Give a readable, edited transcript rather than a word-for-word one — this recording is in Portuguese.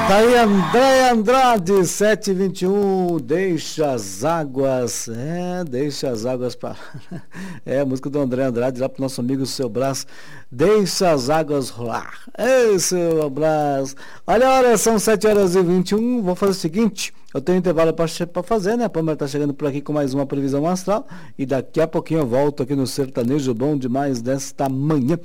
Tá aí André Andrade, 7h21, deixa as águas, deixa as águas para... a música do André Andrade, lá pro nosso amigo Seu Brás, deixa as águas rolar. Ei, Seu Brás. Olha a hora, são 7h21, vou fazer o seguinte, eu tenho intervalo para fazer, né? A Pâmela tá chegando por aqui com mais uma previsão astral, e daqui a pouquinho eu volto aqui no Sertanejo Bom Demais desta manhã.